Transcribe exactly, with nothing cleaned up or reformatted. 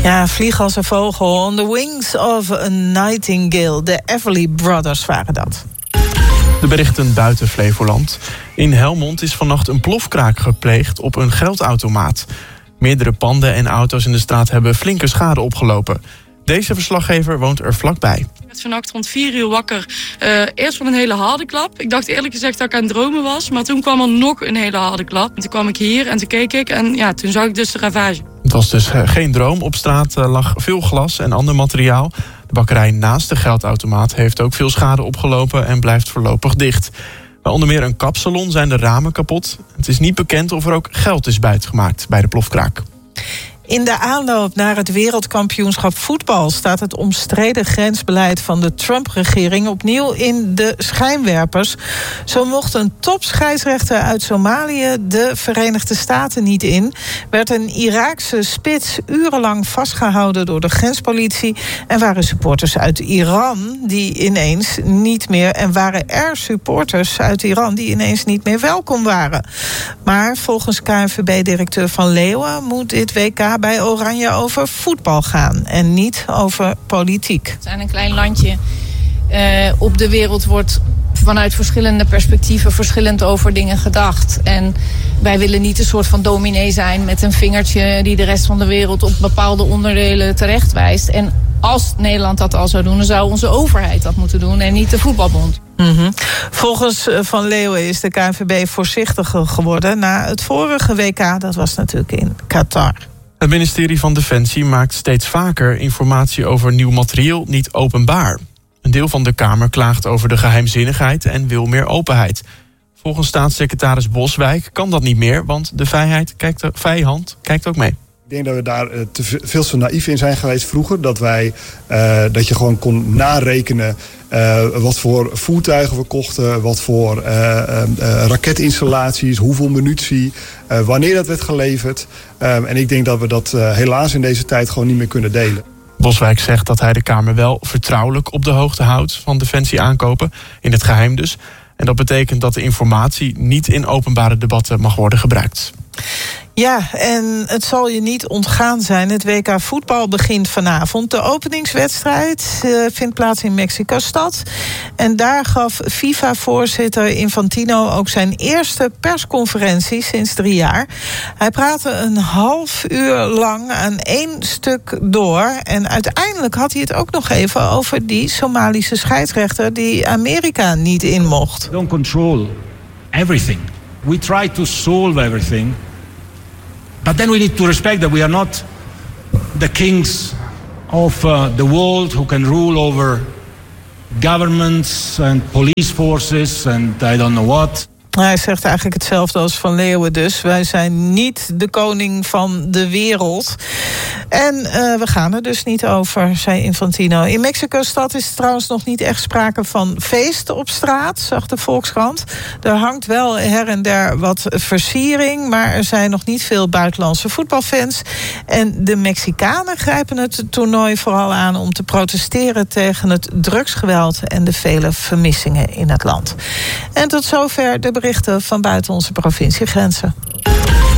Ja, vlieg als een vogel. On the wings of a nightingale. De Everly Brothers waren dat. De berichten buiten Flevoland. In Helmond is vannacht een plofkraak gepleegd op een geldautomaat. Meerdere panden en auto's in de straat hebben flinke schade opgelopen. Deze verslaggever woont er vlakbij. Ik werd vannacht rond vier uur wakker. Uh, eerst van een hele harde klap. Ik dacht eerlijk gezegd dat ik aan het dromen was. Maar toen kwam er nog een hele harde klap. En toen kwam ik hier en toen keek ik. En ja, toen zag ik dus de ravage. Het was dus geen droom. Op straat lag veel glas en ander materiaal. De bakkerij naast de geldautomaat heeft ook veel schade opgelopen en blijft voorlopig dicht. Bij onder meer een kapsalon zijn de ramen kapot. Het is niet bekend of er ook geld is buitgemaakt bij de plofkraak. In de aanloop naar het wereldkampioenschap voetbal staat het omstreden grensbeleid van de Trump-regering opnieuw in de schijnwerpers. Zo mocht een topscheidsrechter uit Somalië de Verenigde Staten niet in. Werd een Iraakse spits urenlang vastgehouden door de grenspolitie. En waren supporters uit Iran die ineens niet meer. En waren er supporters uit Iran die ineens niet meer welkom waren. Maar volgens K N V B-directeur Van Leeuwen moet dit W K bij Oranje over voetbal gaan en niet over politiek. We zijn een klein landje. Uh, op de wereld wordt vanuit verschillende perspectieven verschillend over dingen gedacht. En wij willen niet een soort van dominee zijn met een vingertje die de rest van de wereld op bepaalde onderdelen terecht wijst. En als Nederland dat al zou doen, dan zou onze overheid dat moeten doen en niet de voetbalbond. Mm-hmm. Volgens Van Leeuwen is de K N V B voorzichtiger geworden na het vorige W K. Dat was natuurlijk in Qatar. Het ministerie van Defensie maakt steeds vaker informatie over nieuw materieel niet openbaar. Een deel van de Kamer klaagt over de geheimzinnigheid en wil meer openheid. Volgens staatssecretaris Boswijk kan dat niet meer, want de vijand kijkt, de vijand kijkt ook mee. Ik denk dat we daar uh, te veel te naïef in zijn geweest vroeger. Dat, wij, uh, dat je gewoon kon narekenen uh, wat voor voertuigen we kochten, wat voor uh, uh, uh, raketinstallaties, hoeveel munitie, uh, wanneer dat werd geleverd. Uh, en ik denk dat we dat uh, helaas in deze tijd gewoon niet meer kunnen delen. Boswijk zegt dat hij de Kamer wel vertrouwelijk op de hoogte houdt van Defensie aankopen, in het geheim dus. En dat betekent dat de informatie niet in openbare debatten mag worden gebruikt. Ja, en het zal je niet ontgaan zijn. Het W K voetbal begint vanavond. De openingswedstrijd uh, vindt plaats in Mexico-stad. En daar gaf FIFA-voorzitter Infantino ook zijn eerste persconferentie sinds drie jaar. Hij praatte een half uur lang aan één stuk door. En uiteindelijk had hij het ook nog even over die Somalische scheidsrechter die Amerika niet in mocht. We don't control everything. We try to solve everything. But then we need to respect that we are not the kings of uh, the world who can rule over governments and police forces and I don't know what. Hij zegt eigenlijk hetzelfde als Van Leeuwen dus. Wij zijn niet de koning van de wereld. En uh, we gaan er dus niet over, zei Infantino. In Mexico-stad is trouwens nog niet echt sprake van feest op straat, zag de Volkskrant. Er hangt wel her en der wat versiering, maar er zijn nog niet veel buitenlandse voetbalfans. En de Mexicanen grijpen het toernooi vooral aan om te protesteren tegen het drugsgeweld en de vele vermissingen in het land. En tot zover de berichten van buiten onze provinciegrenzen.